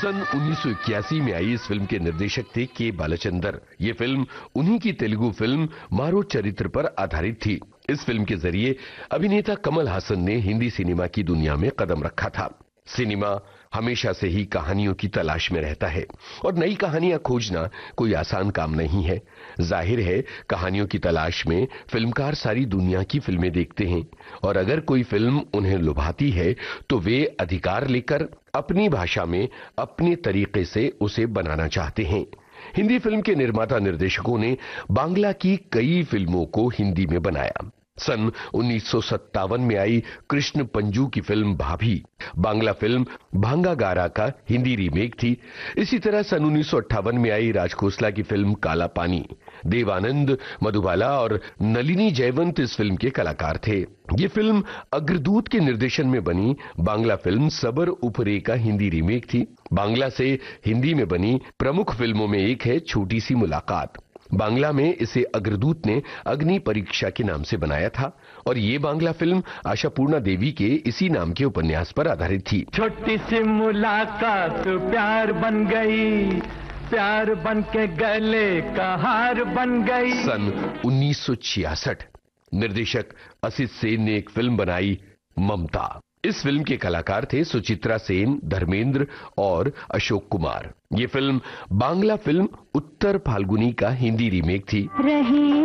सन 1981 में आई इस फिल्म के निर्देशक थे के बालाचंदर। ये फिल्म उन्हीं की तेलुगु फिल्म मारो चरित्र पर आधारित थी। इस फिल्म के जरिए अभिनेता कमल हासन ने हिंदी सिनेमा की दुनिया में कदम रखा था। सिनेमा हमेशा से ही कहानियों की तलाश में रहता है और नई कहानियां खोजना कोई आसान काम नहीं है। जाहिर है, कहानियों की तलाश में फिल्मकार सारी दुनिया की फिल्में देखते हैं और अगर कोई फिल्म उन्हें लुभाती है तो वे अधिकार लेकर अपनी भाषा में अपने तरीके से उसे बनाना चाहते हैं। हिंदी फिल्म के निर्माता निर्देशकों ने बांग्ला की कई फिल्मों को हिंदी में बनाया। सन 1957 में आई कृष्ण पंजू की फिल्म भाभी बांग्ला फिल्म भांगागारा का हिंदी रीमेक थी। इसी तरह सन 1958 में आई राजखोसला की फिल्म काला पानी। देवानंद, मधुबाला और नलिनी जयवंत इस फिल्म के कलाकार थे। ये फिल्म अग्रदूत के निर्देशन में बनी बांग्ला फिल्म सबर उपरे का हिंदी रीमेक थी। बांग्ला से हिंदी में बनी प्रमुख फिल्मों में एक है छोटी सी मुलाकात। बांग्ला में इसे अग्रदूत ने अग्नि परीक्षा के नाम से बनाया था और ये बांग्ला फिल्म आशापूर्णा देवी के इसी नाम के उपन्यास पर आधारित थी। छोटी सी मुलाकात प्यार बन गई, प्यार बन के गले का हार बन गई। सन 1966 निर्देशक असित सेन ने एक फिल्म बनाई ममता। इस फिल्म के कलाकार थे सुचित्रा सेन, धर्मेंद्र और अशोक कुमार। ये फिल्म बांग्ला फिल्म उत्तर फाल्गुनी का हिंदी रीमेक थी।